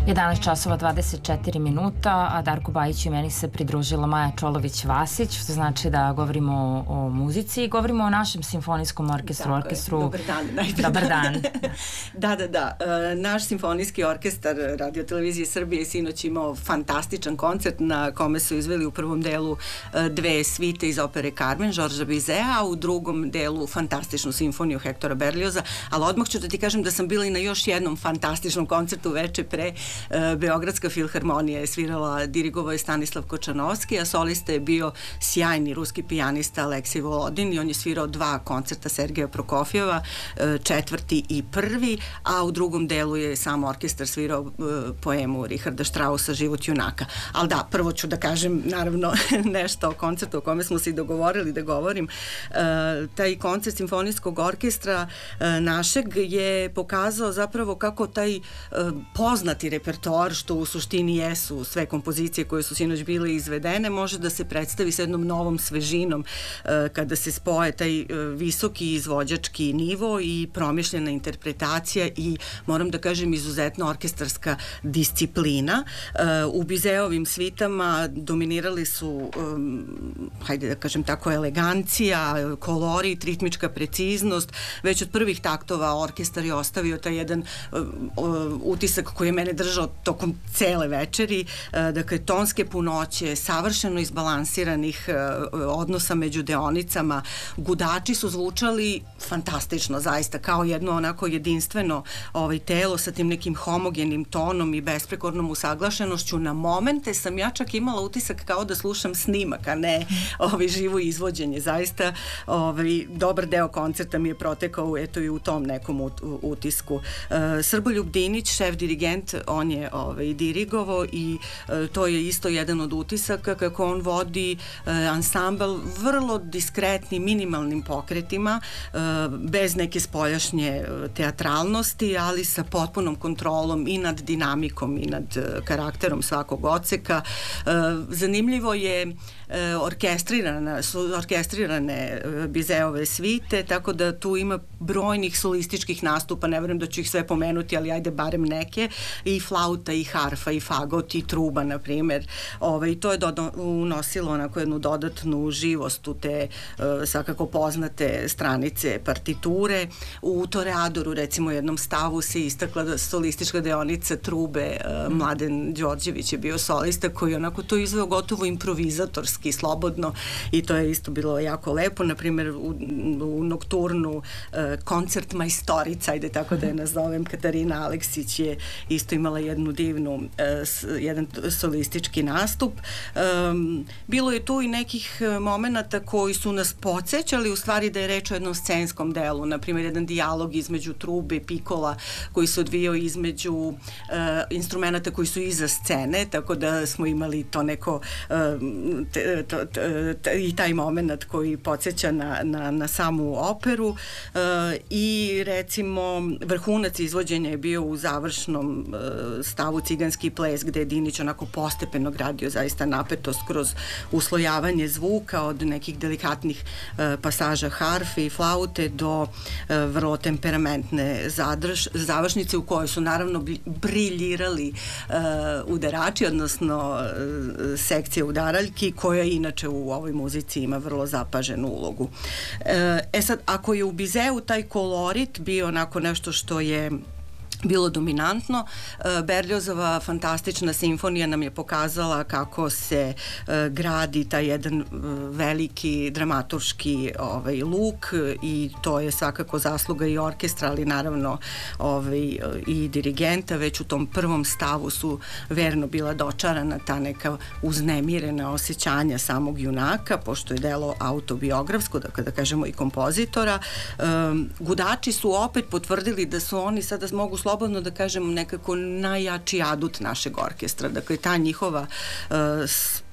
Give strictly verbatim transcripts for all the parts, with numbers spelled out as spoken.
jedanaest časova dvadeset četiri minuta, a Darku Bajiću i meni se pridružila Maja Čolović-Vasić, što znači da govorimo o, o muzici i govorimo o našem simfonijskom orkestru. Tako orkestru... je, dobar dan. Najprej. Dobar dan. da, da, da. E, naš simfonijski orkestar Radio Televizije Srbije sinoć imao fantastičan koncert na kome su izveli u prvom delu e, dve svite iz opere Carmen, Žorža Bizea, a u drugom delu fantastičnu simfoniju Hektora Berlioza, ali odmah ću da ti kažem da sam bila i na još jednom fantastičnom koncertu veče pre. Beogradska filharmonija je svirala, dirigovao je Stanislav Kočanovski, a solista je bio sjajni ruski pijanista Aleksej Volodin i on je svirao dva koncerta Sergeja Prokofjeva, četvrti i prvi, a u drugom delu je sam orkestar svirao poemu Richarda Straussa Život junaka. Ali da, prvo ću da kažem naravno nešto o koncertu o kome smo se i dogovorili da govorim. Taj koncert simfonijskog orkestra našeg je pokazao zapravo kako taj poznati repertoar, što u suštini jesu sve kompozicije koje su sinoć bile izvedene, može da se predstavi s jednom novom svežinom kada se spoje taj visoki izvođački nivo i promišljena interpretacija i, moram da kažem, izuzetno orkestarska disciplina. U Bizeovim svitama dominirali su, hajde da kažem tako, elegancija, kolorit, ritmička preciznost. Već od prvih taktova orkestar je ostavio taj jedan utisak koji je mene držao tokom cele večeri, dakle tonske punoće, savršeno izbalansiranih odnosa među deonicama. Gudači su zvučali fantastično, zaista, kao jedno onako jedinstveno ovaj telo sa tim nekim homogenim tonom i besprekornom usaglašenošću. Na momente sam ja čak imala utisak kao da slušam snimak, a ne ovaj živo izvođenje. Zaista ovaj dobar deo koncerta mi je protekao eto i u tom nekom ut, utisku. Uh, Srboljub Dinić, šef dirigent, on je ovaj, dirigovao i e, to je isto jedan od utisaka kako on vodi e, ansambl vrlo diskretnim, minimalnim pokretima, e, bez neke spoljašnje teatralnosti, ali sa potpunom kontrolom i nad dinamikom i nad e, karakterom svakog odseka. E, zanimljivo je e, orkestrirana, su orkestrirane e, Bizeove svite, tako da tu ima brojnih solističkih nastupa, ne verujem da ću ih sve pomenuti, ali ajde barem neke, i flauta, i harfa, i fagot, i truba, na primjer. Ovaj, to je dodo, unosilo onako jednu dodatnu živost u te uh, svakako poznate stranice partiture. U Toreadoru, recimo, jednom stavu se istakla da solistička deonica trube, uh, Mladen Đorđević je bio solista koji onako to izveo gotovo improvizatorski, slobodno, i to je isto bilo jako lepo. Na primjer, u, u Nokturnu uh, koncert majstorica, ajde tako da je nazovem, Katarina Aleksić je isto imala jednu divnu, uh, s, jedan solistički nastup. Um, bilo je tu i nekih momenata koji su nas podsjećali u stvari da je reč o jednom scenskom delu, na primjer jedan dijalog između trube, pikola koji se odvijao između uh, instrumenta koji su iza scene, tako da smo imali to neko uh, t, t, t, t, i taj moment koji podsjeća na, na, na samu operu uh, i recimo vrhunac izvođenja je bio u završnom uh, stavu Ciganski ples, gde je Dinić onako postepeno gradio zaista napetost kroz uslojavanje zvuka od nekih delikatnih uh, pasaža harfe i flaute do uh, vrlo temperamentne zadrž, završnice u kojoj su naravno briljirali uh, udarači, odnosno uh, sekcija udaraljki, koja inače u ovoj muzici ima vrlo zapaženu ulogu. Uh, e sad, ako je u Bizeu taj kolorit bio onako nešto što je bilo dominantno, Berliozova fantastična simfonija nam je pokazala kako se uh, gradi taj jedan uh, veliki dramaturški ovaj, luk, i to je svakako zasluga i orkestra, ali naravno ovaj, i dirigenta. Već u tom prvom stavu su verno bila dočarana ta neka uznemirena osjećanja samog junaka, pošto je delo autobiografsko, da kada kažemo i kompozitora. Um, gudači su opet potvrdili da su oni sada mogu slobodno da kažem nekako najjači adut našeg orkestra. Dakle, ta njihova uh,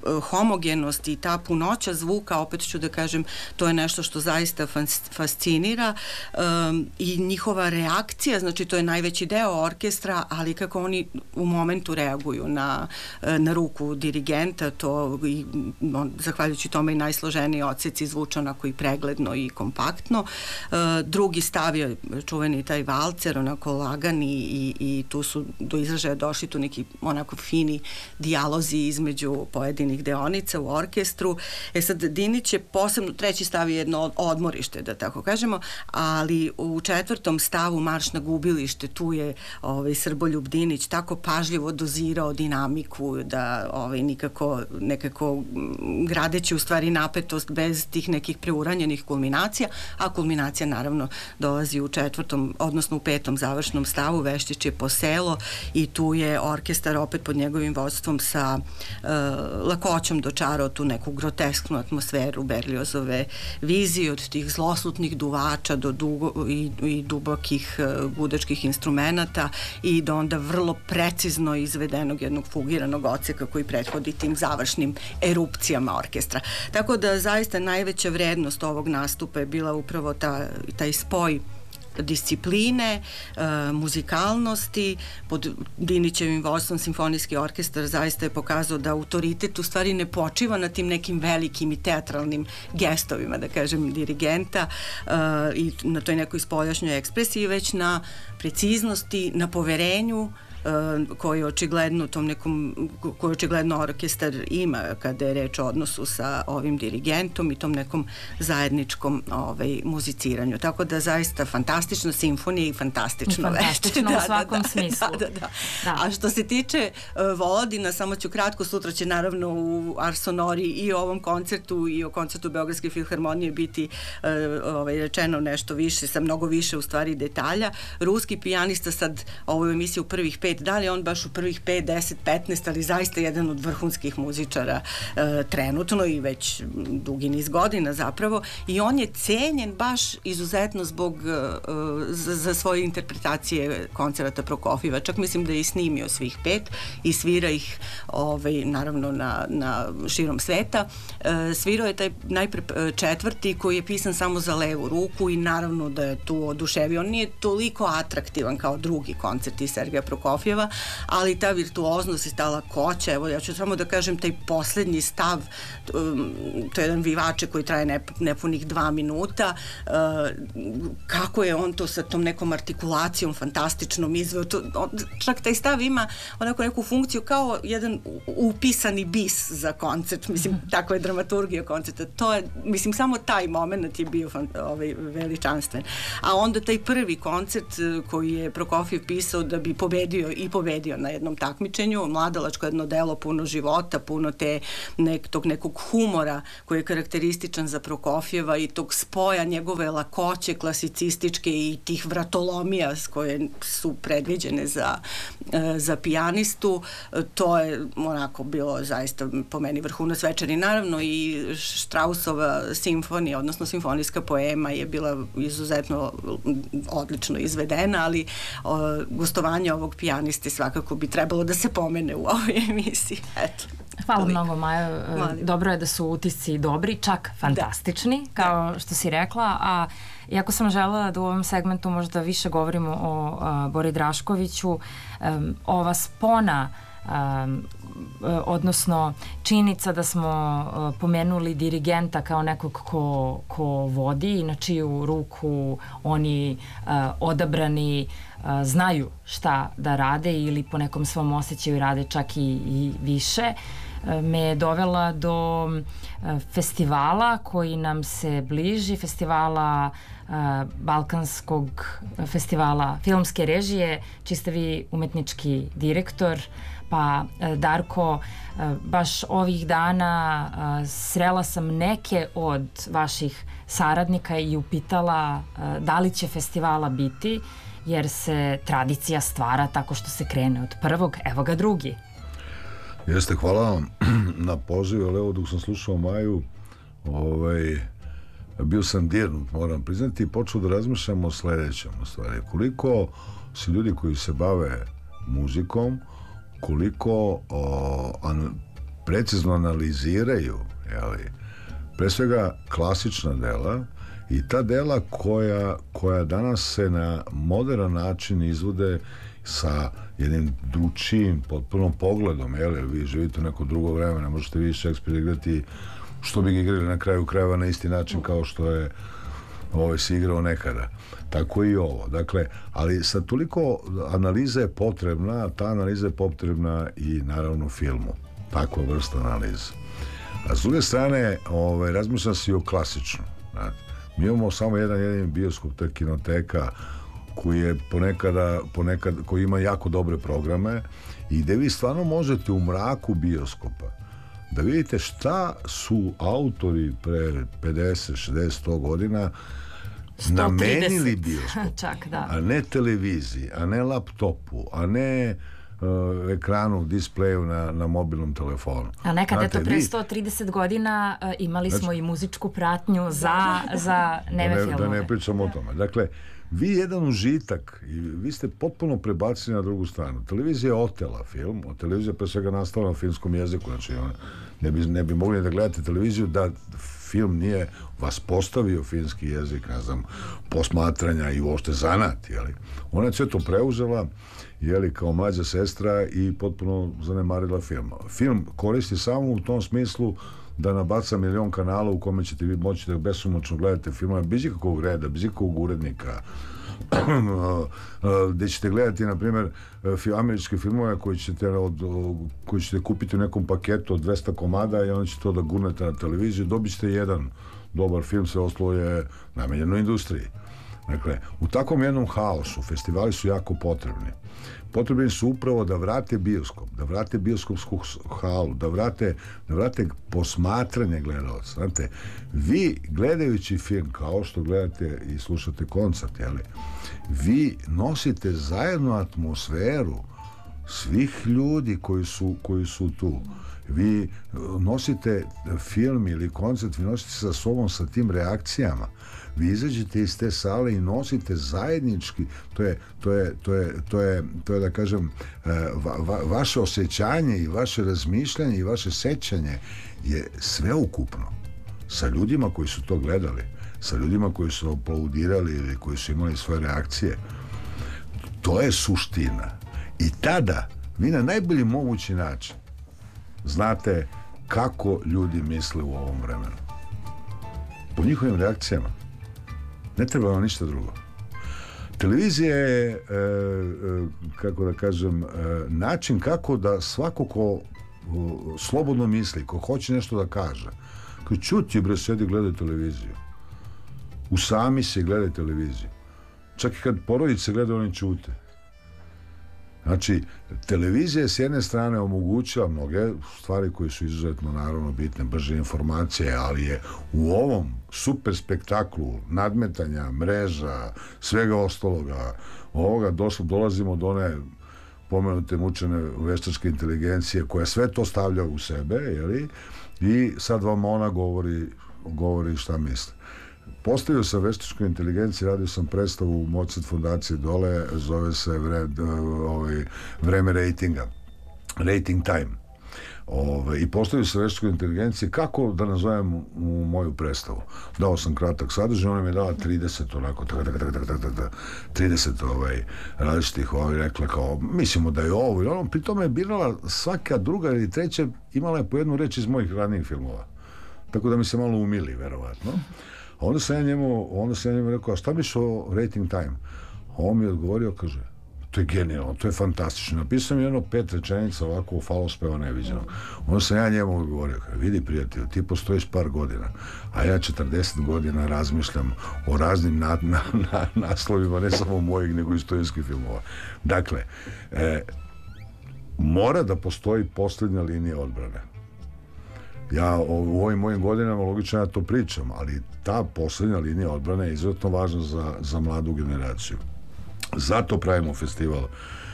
homogenost i ta punoća zvuka, opet ću da kažem, to je nešto što zaista fascinira um, i njihova reakcija, znači to je najveći deo orkestra, ali kako oni u momentu reaguju na, na ruku dirigenta, to i, on, zahvaljujući tome i najsloženiji odseci zvuče onako i pregledno i kompaktno. Uh, drugi stav je čuveni taj valcer, onako lagani i, i tu su do izražaja došli tu neki onako fini dijalozi između pojedinih deonica u orkestru. E sad, Dinić je posebno, treći stav je jedno odmorište, da tako kažemo, ali u četvrtom stavu Marš na gubilište, tu je ovaj, Srboljub Dinić tako pažljivo dozirao dinamiku da ovaj, nikako, nekako gradeći u stvari napetost bez tih nekih preuranjenih kulminacija, a kulminacija naravno dolazi u četvrtom, odnosno u petom završnom stavu, Veščić je po selo i tu je orkestar opet pod njegovim vodstvom sa uh, lakoćom dočarao tu neku grotesknu atmosferu Berliozove vizije od tih zloslutnih duvača do dugo, i, i dubokih uh, gudačkih instrumenata i do onda vrlo precizno izvedenog jednog fugiranog odseka koji prethodi tim završnim erupcijama orkestra. Tako da zaista najveća vrednost ovog nastupa je bila upravo ta, taj spoj discipline, e, muzikalnosti. Pod Dinićevim vodstvom simfonijski orkestar zaista je pokazao da autoritet u stvari ne počiva na tim nekim velikim i teatralnim gestovima, da kažem, dirigenta e, i na toj nekoj spoljašnjoj ekspresiji, već na preciznosti, na poverenju koji očigledno tom nekom, koji očigledno orkestar ima kada je reč o odnosu sa ovim dirigentom i tom nekom zajedničkom ovaj, muziciranju. Tako da zaista fantastična simfonija i fantastično veče. Fantastično u svakom da, smislu. Da, da, da. Da. A što se tiče uh, Volodina, samo ću kratko, sutra će naravno u Ars Sonori i o ovom koncertu i o koncertu Beogradske filharmonije biti uh, ovaj, rečeno nešto više, sa mnogo više u stvari detalja. Ruski pijanista sad ovu emisiju prvih pet, da li on baš u prvih pet, deset, petnaest, ali zaista jedan od vrhunskih muzičara e, trenutno i već dugi niz godina zapravo i on je cenjen baš izuzetno zbog e, za, za svoje interpretacije koncerata Prokofjeva. Čak mislim da je i snimio svih pet i svira ih ovaj, naravno na, na širom sveta. E, svirao je taj najpre četvrti koji je pisan samo za levu ruku i naravno da je tu oduševio. On nije toliko atraktivan kao drugi koncerti Sergeja Prokofjeva, ali ta virtuoznost i ta lakoća, evo ja ću samo da kažem taj poslednji stav, um, to je jedan vivače koji traje nep, nepunih dva minuta, uh, kako je on to sa tom nekom artikulacijom fantastičnom izveo, to, on, čak taj stav ima onako neku funkciju kao jedan upisani bis za koncert, mislim, tako je dramaturgija koncerta, to je, mislim, samo taj moment je bio fan, ovaj, veličanstven. A onda taj prvi koncert koji je Prokofjev pisao da bi pobedio i pobedio na jednom takmičenju, mladalačko jedno delo, puno života, puno te nek, tog nekog humora koji je karakterističan za Prokofjeva i tog spoja njegove lakoće klasicističke i tih vratolomija koje su predviđene za, za pijanistu. To je onako bilo zaista po meni vrhunac večeri. Naravno i Straussova simfonija, odnosno simfonijska poema je bila izuzetno odlično izvedena, ali o, gostovanje ovog pijaniste svakako bi trebalo da se pomene u ovoj emisiji. Eto. Hvala toliko. Mnogo, Majo. Malim. Dobro je da su utisci dobri, čak fantastični, da. Kao što si rekla, a iako sam želela da u ovom segmentu možda više govorimo o a, Bori Draškoviću, um, ova spona Um, odnosno činjenica da smo uh, pomenuli dirigenta kao nekog ko, ko vodi i na čiju ruku oni uh, odabrani uh, znaju šta da rade ili po nekom svom osjećaju rade čak i, i više, uh, me je dovela do uh, festivala koji nam se bliži, festivala uh, Balkanskog festivala filmske režije, čiji ste vi umetnički direktor. Pa, Darko, baš ovih dana srela sam neke od vaših saradnika i upitala da li će festivala biti, jer se tradicija stvara tako što se krene od prvog, evo ga drugi. Jeste, hvala vam na pozivu, ali evo dok sam slušao Maju, ovaj, bio sam dirnut, moram priznati, i počeo da razmišljam o sledećem, u stvari, koliko su ljudi koji se bave muzikom, koliko o, an, precizno analiziraju, jeli, pre svega klasična dela i ta dela koja, koja danas se na modern način izvode sa jednim dručijim, potpuno pogledom, jel, vi živite u neko drugo vreme, ne možete vi Šekspira igrati što bi ga igrali na kraju krajeva na isti način kao što je ovaj se igrao nekada. Tako i ovo. Dakle, ali sa toliko analiza je potrebna, ta analiza je potrebna i naravno filmu. Takva vrsta analize. A s druge strane, ovaj, razmišljam se i o klasičnom. Znate. Mi imamo samo jedan jedini bioskop, to je Kinoteka, koji je ponekada, ponekad, koji ima jako dobre programe i gde vi stvarno možete u mraku bioskopa da vidite šta su autori pre pedeset, šezdeset, sto godina namenili bioskop, čak, da. A ne televiziji, a ne laptopu, a ne uh, ekranu, displeju na, na mobilnom telefonu. A nekad, Znate, eto, pre vi, sto trideset godina uh, imali smo znači, i muzičku pratnju za, za neve da ne, filmove. Da ne pričamo o tome. Dakle, vi jedan užitak i vi ste potpuno prebacili na drugu stranu. Televizija je otela film, a televizija pre svega nastala na filmskom jeziku, znači ne bi, ne bi mogli da gledate televiziju da film nije vas postavio finski jezik, ne znam, posmatranja i uopšte zanat, jeli. Ona je sve to preuzela, jeli, kao mlađa sestra i potpuno zanemarila film. Film koristi samo u tom smislu da nabaca milion kanala u kome ćete vi moći da besomučno gledate filmove bez ikakvog reda, bez ikakvog urednika, gde ćete gledati, na primjer, američke filmove koji ćete, od, koji ćete kupiti u nekom paketu od dvesta komada i onda ćete to da gurnete na televiziju, dobit ćete jedan dobar film, sve ostalo je namenjeno industriji. Dakle, u takvom jednom haosu festivali su jako potrebni. Potrebni su upravo da vrate bioskop, da vrate bioskopsku halu, da vrate, da vrate posmatranje gledalaca. Znate, vi gledajući film kao što gledate i slušate koncert, jeli, vi nosite zajedno atmosferu svih ljudi koji su, koji su tu. Vi nosite film ili koncert, vi nosite sa sobom sa tim reakcijama. Vi izađete iz te sale i nosite zajednički, to je, to je, to je, to je, to je da kažem, va, va, vaše osjećanje i vaše razmišljanje i vaše sećanje je sveukupno sa ljudima koji su to gledali, sa ljudima koji su aplaudirali ili koji su imali svoje reakcije. To je suština. I tada vi na najbolji mogući način znate kako ljudi misle u ovom vremenu. Po njihovim reakcijama. Ne treba vam ništa drugo. Televizija je, e, e, kako da kažem, e, način kako da svako ko o, slobodno misli, ko hoće nešto da kaže, koji čuti, bre, sedi, gledaj televiziju. Usami se, gledaj televiziju. Čak i kad porodice gledaju, oni čute. Znači, televizija je s jedne strane omogućila mnoge stvari koje su izuzetno, naravno, bitne, brže informacije, ali je u ovom super spektaklu nadmetanja, mreža, svega ostaloga, ovoga došlo, dolazimo do one pomenute mučene veštačke inteligencije koja sve to stavlja u sebe, jeli? I sad vam ona govori, govori šta misli. Postavio sam veštačku inteligenciju, radio sam predstavu u Mozart fondaciji dole, zove se vre, ovaj, vreme ratinga, rating time. Ove, I postavio sam veštačku inteligenciju kako da nazovem u, u moju predstavu. Dao sam kratak sadržaj, ona mi je dala trideset onako, tak, tak, tak, tak, tak, tak, trideset ovaj, različitih, ovaj, rekla kao, mislimo da je ovo, i ono, pri tome je birala svaka druga ili treća, imala je po jednu reč iz mojih ranijih filmova. Tako da mi se malo umili, verovatno. A onda sam ja njemu, onda sam ja njemu rekao, a šta biš o rating time? A on mi je odgovorio, kaže, to je genijalno, to je fantastično. Napisao mi jedno pet rečenica ovako u falospeva neviđenog. Onda sam ja njemu odgovorio, kaže, vidi prijatelju, ti postojiš par godina, a ja četrdeset godina razmišljam o raznim na, na, na, naslovima, ne samo mojih, nego istorijskih filmova. Dakle, e, mora da postoji posljednja linija odbrane. Ja u ovim mojim godinama logično ja to pričam, ali ta posljednja linija odbrane je izuzetno važna za, za mladu generaciju. Zato pravimo festival,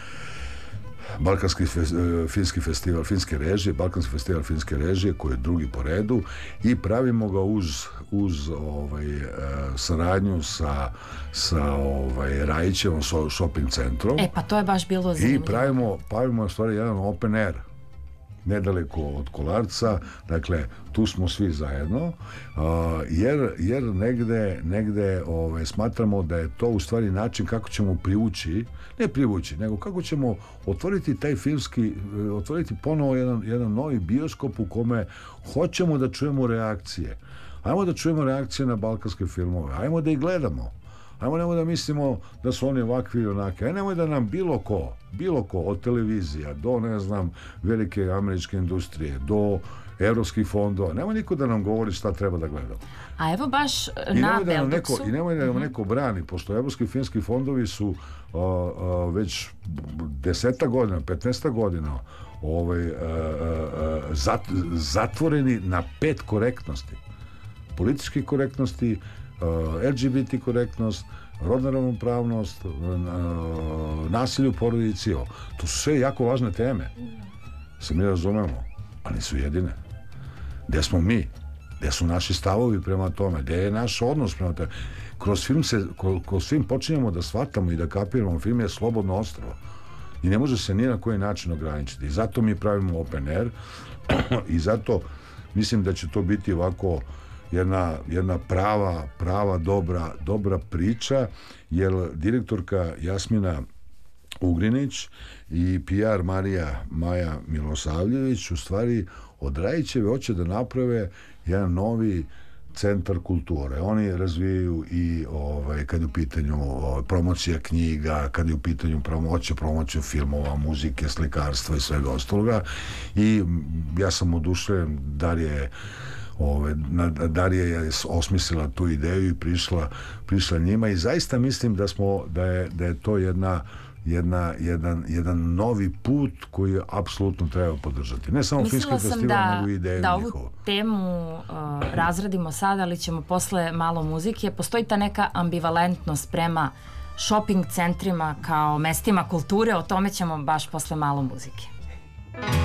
Balkanski fe, finski festival finske režije, Balkanski festival finske režije, koji je drugi po redu, i pravimo ga uz, uz ovaj, saradnju sa, sa ovaj, Rajićevom shopping centrom. E, pa to je baš bilo zanimljivo. I pravimo, pravimo u stvari jedan open air nedaleko od Kolarca, dakle tu smo svi zajedno, uh, jer, jer negde, negde ove, smatramo da je to u stvari način kako ćemo privući, ne privući, nego kako ćemo otvoriti taj filmski, otvoriti ponovo jedan, jedan novi bioskop u kome hoćemo da čujemo reakcije. Ajmo da čujemo reakcije na balkanske filmove, ajmo da ih gledamo. Ajmo nemoj da mislimo da su oni ovakvi i onake. Aj nemoj da nam bilo ko, bilo ko od televizija do, ne znam, velike američke industrije, do evropskih fondova, nemoj niko da nam govori šta treba da gledamo. A evo baš na da Beldoksu... Neko, I nemoj da nam mm-hmm. neko brani, pošto evropski filmski fondovi su uh, uh, već deseta godina, petnaesta godina ovaj, uh, uh, zat, zatvoreni na pet korektnosti. Političke korektnosti, Uh, L G B T korektnost, rodna ravnopravnost, uh, nasilje u porodici, to su sve jako važne teme. Se mi razumemo, ali nisu jedine. Gde smo mi? Gde su naši stavovi prema tome? Gde je naš odnos prema tome? Kroz film, se, kroz film počinjemo da shvatamo i da kapiramo. Film je slobodno ostrvo i ne može se ni na koji način ograničiti. I zato mi pravimo open air i zato mislim da će to biti ovako jedna, jedna prava, prava dobra, dobra priča, jer direktorka Jasmina Ugrinić i P R Marija Maja Milosavljević u stvari od Rajićeve hoće da naprave jedan novi centar kulture. Oni razvijaju i ovaj, kad je u pitanju ovaj, promocija knjiga, kad je u pitanju promocija, promocija filmova, muzike, slikarstva i svega ostaloga. I ja sam oduševljen, Darija Ove, Darija je osmislila tu ideju i prišla, prišla njima i zaista mislim da smo da je, da je to jedna, jedna, jedan, jedan novi put koji apsolutno treba podržati. Ne samo filmski festival, da, nego i ideju da njihovu. ovu temu uh, razradimo sada, ali ćemo posle malo muzike. Postoji ta neka ambivalentnost prema shopping centrima kao mestima kulture, o tome ćemo baš posle malo muzike.